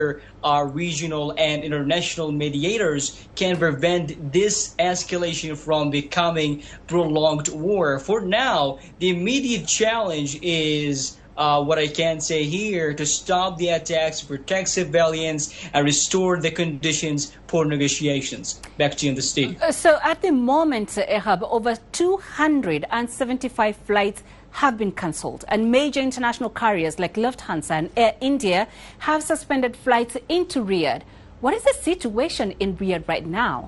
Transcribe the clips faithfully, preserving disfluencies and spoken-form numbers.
uh, regional and international mediators can prevent this escalation from becoming prolonged war. For now, the immediate challenge is Uh, what I can say here to stop the attacks, protect civilians, and restore the conditions for negotiations. Back to you in the studio. Uh, so at the moment, uh, Ehab, over two hundred seventy-five flights have been cancelled, and major international carriers like Lufthansa and Air India have suspended flights into Riyadh. What is the situation in Riyadh right now?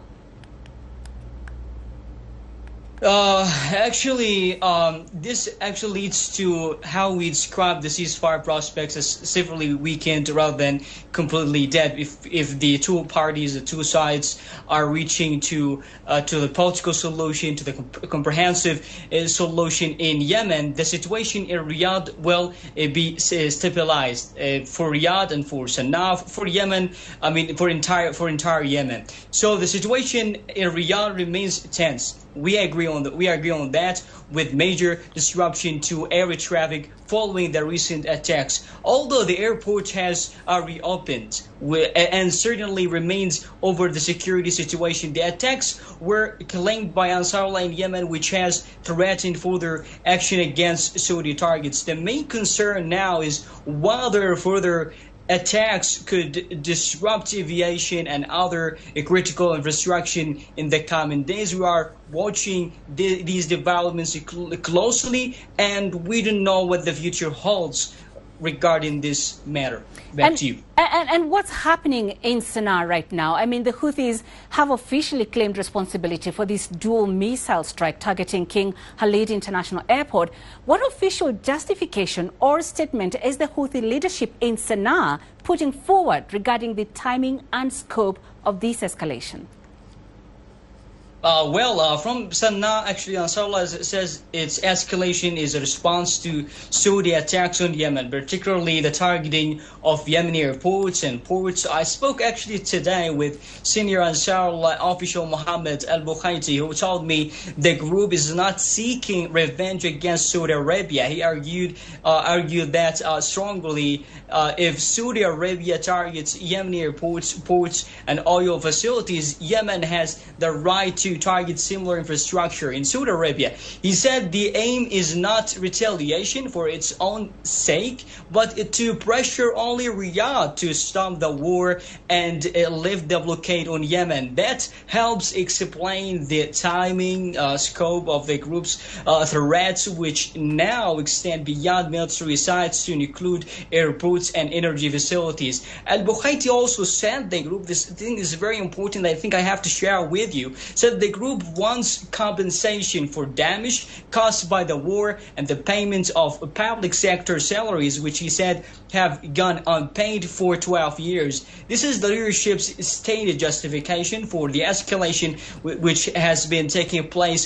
Uh, actually, um, this actually leads to how we describe the ceasefire prospects as severely weakened rather than completely dead. If if the two parties, the two sides, are reaching to uh, to the political solution, to the comp comprehensive uh, solution in Yemen, the situation in Riyadh will uh, be uh, stabilized uh, for Riyadh and for Sana'a, for Yemen. I mean, for entire for entire Yemen. So the situation in Riyadh remains tense. We agree on that. We agree on that, with major disruption to air traffic following the recent attacks. Although the airport has uh, reopened and certainly remains over the security situation, the attacks were claimed by Ansarullah in Yemen, which has threatened further action against Saudi targets. The main concern now is whether further attacks could disrupt aviation and other critical infrastructure in the coming days. We are watching the, these developments closely, and we don't know what the future holds regarding this matter. Back and, to you. And, and what's happening in Sana'a right now? I mean, the Houthis have officially claimed responsibility for this dual missile strike targeting King Khalid International Airport. What official justification or statement is the Houthi leadership in Sana'a putting forward regarding the timing and scope of this escalation? Uh, well, uh, from Sana'a, actually, Ansarullah says its escalation is a response to Saudi attacks on Yemen, particularly the targeting of Yemeni airports and ports. I spoke actually today with senior Ansarullah official Mohammed al-Bukhaiti, who told me the group is not seeking revenge against Saudi Arabia. He argued uh, argued that uh, strongly uh, if Saudi Arabia targets Yemeni airports, ports, and oil facilities, Yemen has the right to target similar infrastructure in Saudi Arabia. He said the aim is not retaliation for its own sake, but to pressure only Riyadh to stop the war and uh, lift the blockade on Yemen. That helps explain the timing, uh, scope of the group's uh, threats, which now extend beyond military sites to include airports and energy facilities. Al-Bukhaiti also said the group, this thing is very important, I think I have to share with you, said the group wants compensation for damage caused by the war and the payment of public sector salaries, which he said have gone unpaid for twelve years. This is the leadership's stated justification for the escalation which has been taking place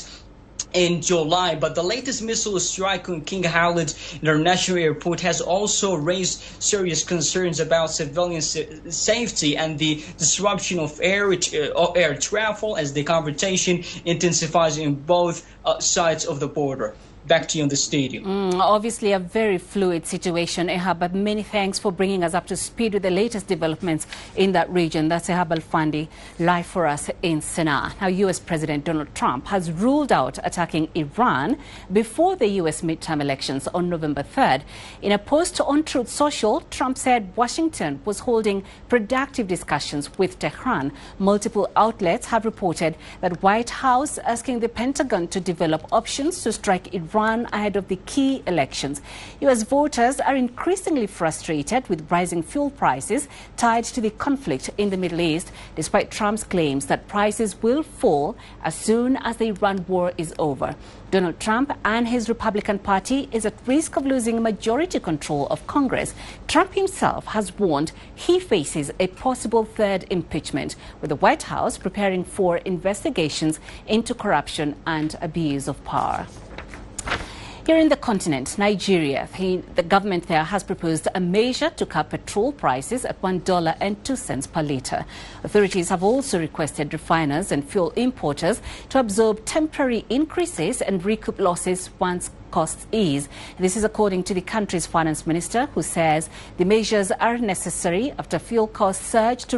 in July. But the latest missile strike on King Khalid International Airport has also raised serious concerns about civilian safety and the disruption of air, uh, air travel as the confrontation intensifies in both uh, sides of the border. Back to you in the stadium. Mm, obviously a very fluid situation, Ehab, but many thanks for bringing us up to speed with the latest developments in that region. That's Ehab Al-Fandi, live for us in Sana'a. Now, U S President Donald Trump has ruled out attacking Iran before the U S midterm elections on November third. In a post on Truth Social, Trump said Washington was holding productive discussions with Tehran. Multiple outlets have reported that White House asking the Pentagon to develop options to strike Iran ahead of the key elections. U S voters are increasingly frustrated with rising fuel prices tied to the conflict in the Middle East, despite Trump's claims that prices will fall as soon as the Iran war is over. Donald Trump and his Republican Party is at risk of losing majority control of Congress. Trump himself has warned he faces a possible third impeachment, with the White House preparing for investigations into corruption and abuse of power. Here in the continent, Nigeria, the, the government there has proposed a measure to cap petrol prices at one dollar and two cents per litre. Authorities have also requested refiners and fuel importers to absorb temporary increases and recoup losses once costs ease. This is according to the country's finance minister, who says the measures are necessary after fuel costs surged to